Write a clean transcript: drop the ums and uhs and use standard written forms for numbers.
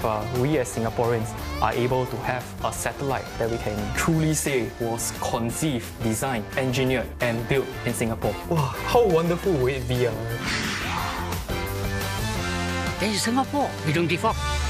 we as Singaporeans are able to have a satellite that we can truly say was conceived, designed, engineered, and built in Singapore. Wow, how wonderful would it be? This is Singapore. We don't give up.